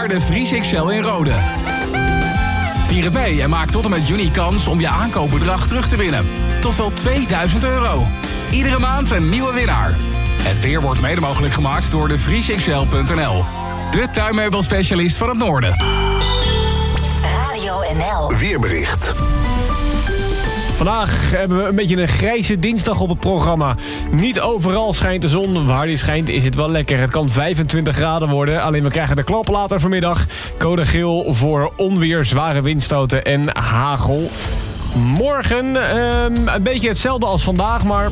jaar de Vries XL in Rode. Vier het mee en maak tot en met juni kans om je aankoopbedrag terug te winnen. Tot wel €2000. Iedere maand een nieuwe winnaar. Het weer wordt mede mogelijk gemaakt door de vriesxl.nl. De tuinmeubelspecialist van het noorden. Radio NL. Weerbericht. Vandaag hebben we een beetje een grijze dinsdag op het programma. Niet overal schijnt de zon. Waar die schijnt is het wel lekker. Het kan 25 graden worden. Alleen we krijgen de klap later vanmiddag. Code geel voor onweer, zware windstoten en hagel. Morgen een beetje hetzelfde als vandaag, maar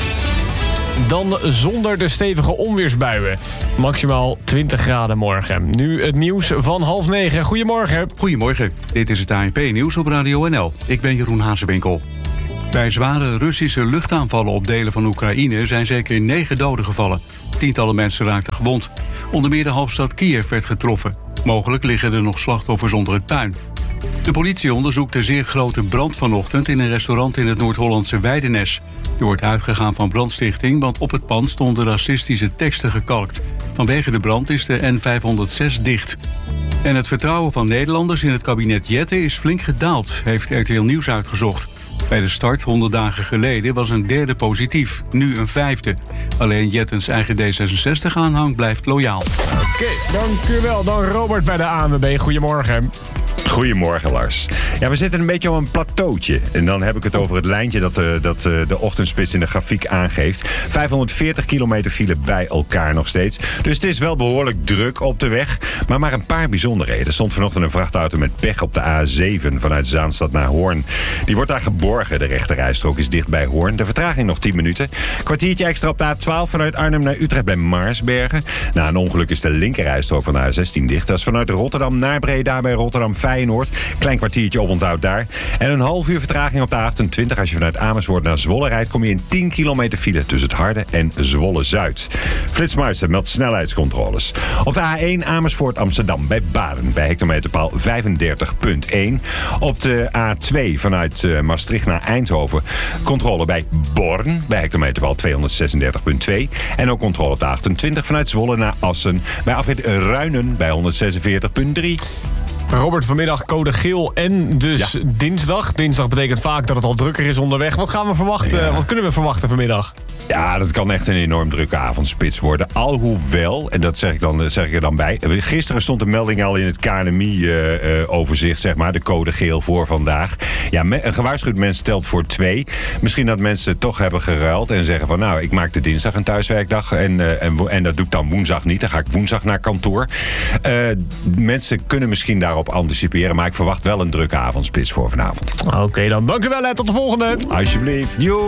dan zonder de stevige onweersbuien. Maximaal 20 graden morgen. Nu het nieuws van 8:30. Goedemorgen. Goedemorgen, dit is het ANP-nieuws op Radio NL. Ik ben Jeroen Hazewinkel. Bij zware Russische luchtaanvallen op delen van Oekraïne zijn zeker 9 doden gevallen. Tientallen mensen raakten gewond. Onder meer de hoofdstad Kiev werd getroffen. Mogelijk liggen er nog slachtoffers onder het puin. De politie onderzoekt een zeer grote brand vanochtend in een restaurant in het Noord-Hollandse Weidenes. Er wordt uitgegaan van brandstichting, want op het pand stonden racistische teksten gekalkt. Vanwege de brand is de N506 dicht. En het vertrouwen van Nederlanders in het kabinet Jette is flink gedaald, heeft RTL Nieuws uitgezocht. Bij de start 100 dagen geleden was een derde positief, nu een vijfde. Alleen Jettens eigen D66-aanhang blijft loyaal. Oké, dank u wel. Dan Robert bij de ANWB. Goedemorgen. Goedemorgen, Lars. Ja, we zitten een beetje op een plateautje. En dan heb ik het over het lijntje dat de ochtendspits in de grafiek aangeeft. 540 kilometer file bij elkaar nog steeds. Dus het is wel behoorlijk druk op de weg. Maar een paar bijzonderheden. Er stond vanochtend een vrachtauto met pech op de A7 vanuit Zaanstad naar Hoorn. Die wordt daar geborgen. De rechterrijstrook is dicht bij Hoorn. De vertraging nog 10 minuten. Kwartiertje extra op de A12 vanuit Arnhem naar Utrecht bij Maarsbergen. Na een ongeluk is de linkerrijstrook van de A16 dicht. Dat is vanuit Rotterdam naar Breda bij Rotterdam Feyenoord. Klein kwartiertje oponthoud daar. En een half uur vertraging op de A28. Als je vanuit Amersfoort naar Zwolle rijdt, kom je in 10 kilometer file tussen het Harde en Zwolle-Zuid. Flitsmeister meldt snelheidscontroles. Op de A1 Amersfoort-Amsterdam bij Baden bij hectometerpaal 35.1. Op de A2 vanuit Maastricht naar Eindhoven controle bij Born bij hectometerpaal 236.2. En ook controle op de A28 vanuit Zwolle naar Assen bij afrit Ruinen bij 146.3. Robert, vanmiddag code geel en dus dinsdag. Dinsdag betekent vaak dat het al drukker is onderweg. Wat gaan we verwachten? Ja. Wat kunnen we verwachten vanmiddag? Ja, dat kan echt een enorm drukke avondspits worden. Alhoewel, en dat zeg ik er dan bij. Gisteren stond de melding al in het KNMI-overzicht, zeg maar. De code geel voor vandaag. Ja, een gewaarschuwd mens telt voor 2. Misschien dat mensen toch hebben geruild en zeggen van, nou, ik maak de dinsdag een thuiswerkdag en dat doe ik dan woensdag niet. Dan ga ik woensdag naar kantoor. Mensen kunnen misschien daarop anticiperen, maar ik verwacht wel een drukke avondspits voor vanavond. Oké, dan dank u wel. Tot de volgende. Alsjeblieft. Joe.